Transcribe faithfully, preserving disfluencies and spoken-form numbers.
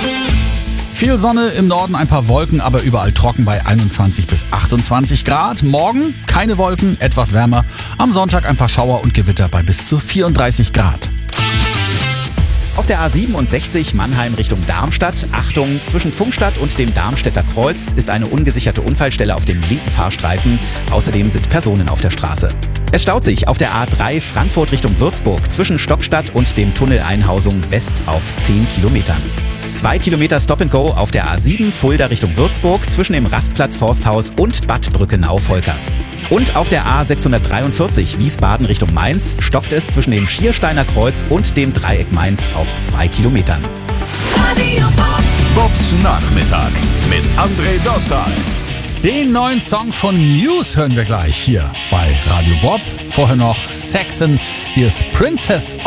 Viel Sonne, im Norden ein paar Wolken, aber überall trocken bei einundzwanzig bis achtundzwanzig Grad. Morgen keine Wolken, etwas wärmer. Am Sonntag ein paar Schauer und Gewitter bei bis zu vierunddreißig Grad. Auf der A siebenundsechzig Mannheim Richtung Darmstadt. Achtung, zwischen Pfungstadt und dem Darmstädter Kreuz ist eine ungesicherte Unfallstelle auf dem linken Fahrstreifen. Außerdem sind Personen auf der Straße. Es staut sich auf der A drei Frankfurt Richtung Würzburg zwischen Stockstadt und dem Tunnel Einhausung West auf zehn Kilometern. Zwei Kilometer Stop-and-Go auf der A sieben Fulda Richtung Würzburg zwischen dem Rastplatz Forsthaus und Bad Brückenau-Volkers. Und auf der A sechshundertdreiundvierzig Wiesbaden Richtung Mainz stockt es zwischen dem Schiersteiner Kreuz und dem Dreieck Mainz auf zwei Kilometern. Radio Bob. Bobs Nachmittag mit André Dostal. Den neuen Song von Muse hören wir gleich hier bei Radio Bob. Vorher noch Saxon. Hier ist Princess